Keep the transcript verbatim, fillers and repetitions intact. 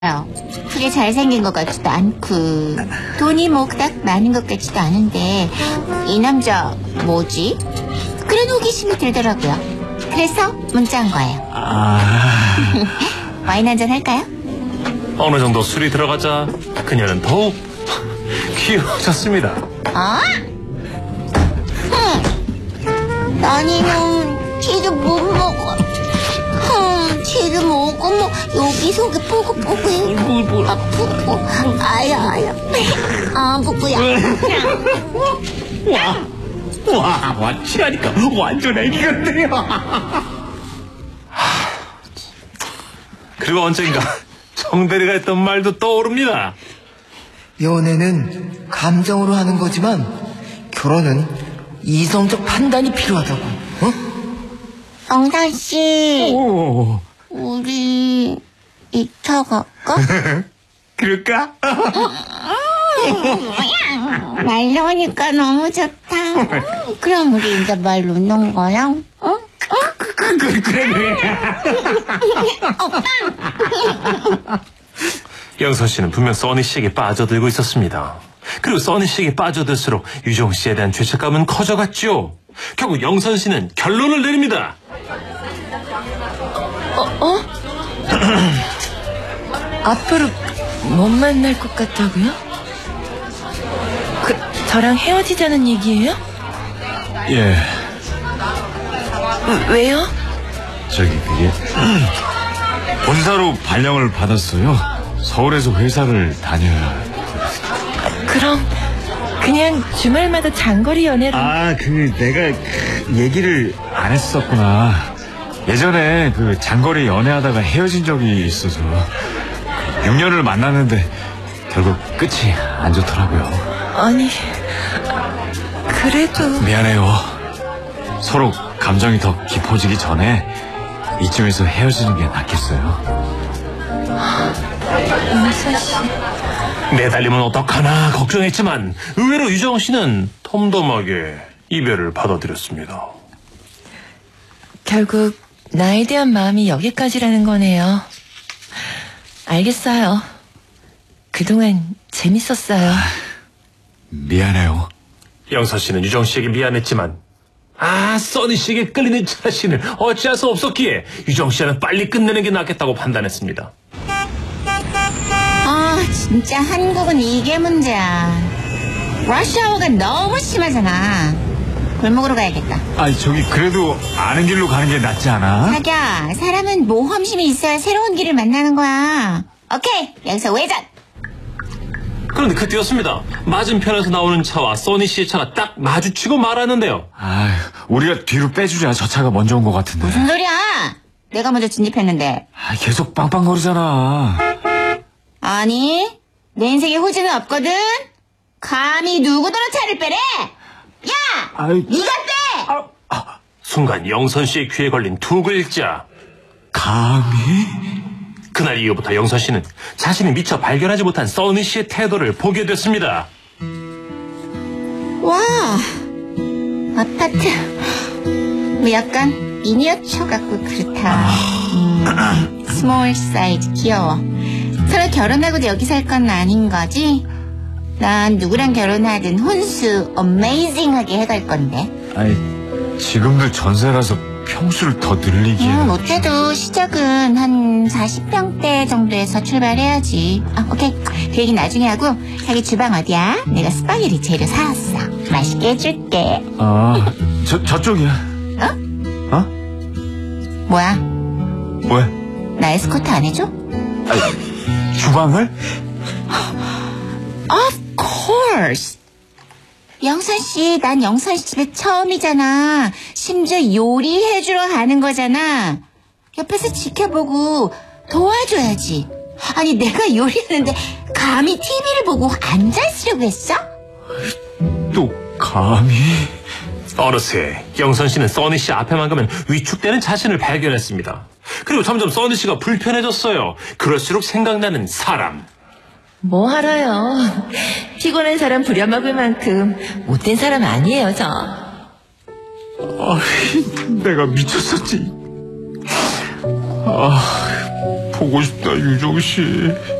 크게 잘생긴 것 같지도 않고 돈이 뭐 그닥 많은 것 같지도 않은데 이 남자 뭐지? 그런 호기심이 들더라고요. 그래서 문자한 거예요. 아... 와인 한잔 할까요? 어느 정도 술이 들어가자 그녀는 더욱 귀여워졌습니다. 어? 흠. 아니면 쟤도 못 먹어. 흠, 쟤도 먹으면 여기 속이 뽀글뽀글 아프고 아야 아야 아 부구야. 와, 와, 와, 취하니까 완전 애기 같네요. 그리고 언젠가 정대리가 했던 말도 떠오릅니다. 연애는 감정으로 하는 거지만 결혼은 이성적 판단이 필요하다고. 어? 영산씨, 오, 우리 이 차 갈까? 그럴까? 말 놓으니까 너무 좋다. 그럼 우리 이제 말 놓는 거야? 응? 응? 그래, 그래. 영선 씨는 분명 써니 씨에게 빠져들고 있었습니다. 그리고 써니 씨에게 빠져들수록 유정 씨에 대한 죄책감은 커져갔죠. 결국 영선 씨는 결론을 내립니다. 어? 어? 앞으로 못 만날 것 같다고요? 그, 저랑 헤어지자는 얘기예요? 예, 왜요? 저기 그게 본사로 발령을 받았어요. 서울에서 회사를 다녀야. 그럼 그냥 주말마다 장거리 연애로. 아, 그 내가 그 얘기를 안 했었구나. 예전에 그 장거리 연애하다가 헤어진 적이 있어서 육 년을 만났는데 결국 끝이 안 좋더라고요. 아니, 그래도 미안해요. 서로 감정이 더 깊어지기 전에 이쯤에서 헤어지는 게 낫겠어요. 영선 씨. 매달리면 어떡하나 걱정했지만 의외로 유정 씨는 덤덤하게 이별을 받아들였습니다. 결국 나에 대한 마음이 여기까지라는 거네요. 알겠어요. 그동안 재밌었어요. 미안해요. 영선 씨는 유정 씨에게 미안했지만 아, 써니 씨에게 끌리는 자신을 어찌할 수 없었기에 유정 씨는 빨리 끝내는 게 낫겠다고 판단했습니다. 아, 진짜 한국은 이게 문제야. 러시아어가 너무 심하잖아. 골목으로 가야겠다. 아니, 저기 그래도 아는 길로 가는 게 낫지 않아? 자기야, 사람은 모험심이 있어야 새로운 길을 만나는 거야. 오케이, 여기서 외전. 그런데 그때였습니다. 맞은편에서 나오는 차와 써니 씨의 차가 딱 마주치고 말았는데요. 아, 우리가 뒤로 빼주자. 저 차가 먼저 온 것 같은데. 무슨 소리야? 내가 먼저 진입했는데. 아, 계속 빵빵거리잖아. 아니, 내 인생에 후진은 없거든. 감히 누구더러 차를 빼래? 야! 아이, 네가 빼! 아, 아, 순간 영선 씨의 귀에 걸린 두 글자. 감히? 그날 이후부터 영선 씨는 자신이 미처 발견하지 못한 써니 씨의 태도를 보게 됐습니다. 와, 아파트 뭐 약간 미니어처 같고 그렇다. 음, 스몰 사이즈 귀여워. 서로 결혼하고도 여기 살 건 아닌 거지? 난 누구랑 결혼하든 혼수 어메이징하게 해갈 건데. 아니, 지금도 전세라서 평수를 더 늘리기에는. 음, 못해도 시작은 한 사십 평대 정도에서 출발해야지. 아, 오케이. 그 얘기 나중에 하고. 자기 주방 어디야? 내가 스파게티 재료 사왔어. 맛있게 해줄게. 아, 저, 저쪽이야. 어? 어? 뭐야? 왜? 나 에스코트 안 해줘? 아니, 주방을? Of course. 영선 씨, 난 영선 씨 집에 처음이잖아. 심지어 요리해주러 가는 거잖아. 옆에서 지켜보고 도와줘야지. 아니, 내가 요리하는데 감히 티비를 보고 앉아있으려고 했어? 또 감히? 어느새 영선 씨는 써니 씨 앞에만 가면 위축되는 자신을 발견했습니다. 그리고 점점 써니 씨가 불편해졌어요. 그럴수록 생각나는 사람. 뭐 하러요? 피곤한 사람 부려먹을 만큼 못된 사람 아니에요, 저. 아, 내가 미쳤었지. 아, 보고 싶다, 유정 씨.